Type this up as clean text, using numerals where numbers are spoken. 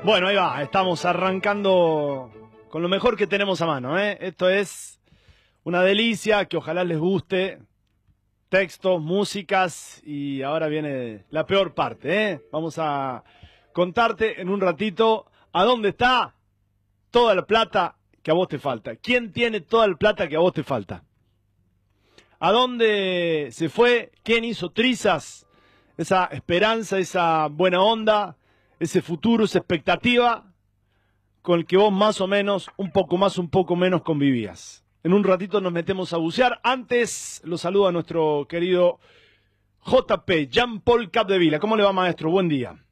Bueno, ahí va, estamos arrancando con lo mejor que tenemos a mano, ¿eh? Esto es una delicia que ojalá les guste. Textos, músicas y ahora viene la peor parte, ¿eh? Vamos a contarte en un ratito a dónde está toda la plata que a vos te falta. ¿Quién tiene toda la plata que a vos te falta? ¿A dónde se fue? ¿Quién hizo trizas? Esa esperanza, esa buena onda, ese futuro, esa expectativa con el que vos más o menos, un poco más, un poco menos convivías. En un ratito nos metemos a bucear. Antes lo saludo a nuestro querido JP, Jean Paul Capdevila. ¿Cómo le va, maestro? Buen día.